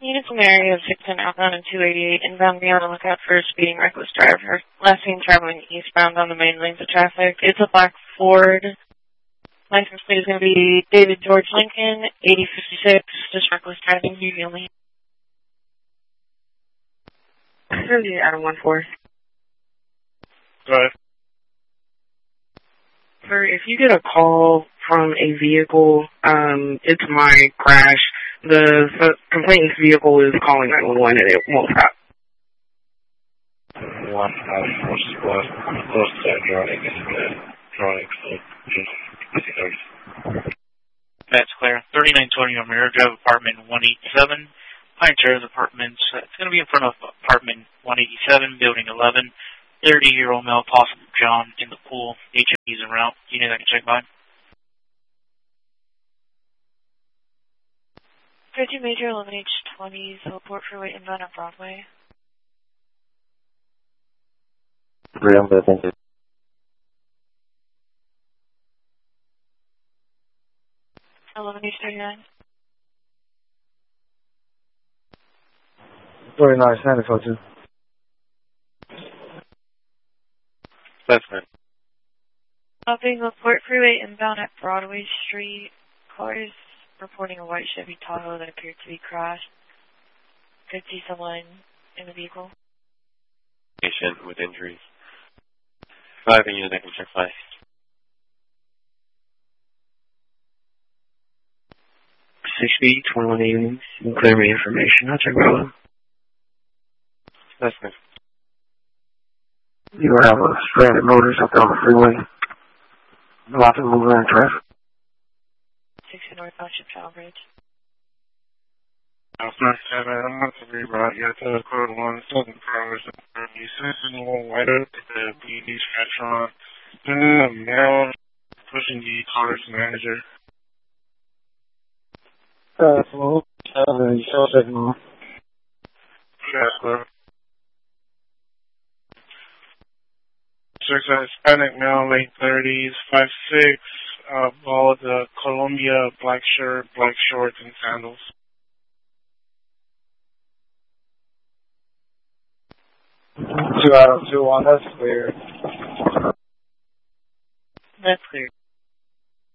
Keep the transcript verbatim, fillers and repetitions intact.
Units in the area of six ten outbound and two eighty-eight inbound. Be on the lookout for a speeding reckless driver. Last seen traveling eastbound on the main lanes of traffic. It's a black Ford. License plate is going to be David George Lincoln, eighty fifty-six. Just reckless driving, you only. thirty Adam one four. Go ahead. Sir, if you get a call from a vehicle, um, it's my crash. The f- complainant's vehicle is calling nine one one and it won't stop. One five four squad, close to Dronic and Dronic, so just That's clear. thirty-nine twenty O'Meara Drive, apartment one eighty-seven. Pine Terrace Apartments. It's going to be in front of apartment one eighty-seven, building eleven. thirty-year-old male, possible John, in the pool. H O Ds en route. You need that to check by? thirty Major, eleven H twenty, Hillport Freeway, inbound at Broadway. Great, I'm good, thank you. eleven H thirty-nine. forty-nine, Santa Claus. that's good. Stopping Hillport Freeway, inbound at Broadway Street. Cars reporting a white Chevy Tahoe that appeared to be crashed. Could see someone in the vehicle. Patient with injuries. Five units, I can check five. sixty, twenty-one eighty, clear me information. I'll check Bravo. That's good. You have a stranded motors up on the freeway. Lots of moving in traffic. sixty North Township Trail Bridge. Alpha seven, I'm not to be brought yet to the code one, Southern Progress, you sensing a little wider to the B D stretch on. Then a male pushing the cars manager. Uh, hello. Uh, you saw that move. Jasper. Six Hispanic male, late thirties, five six, uh, bald, uh, Columbia, black shirt, black shorts, and sandals. Two out of two on, that's clear. That's clear.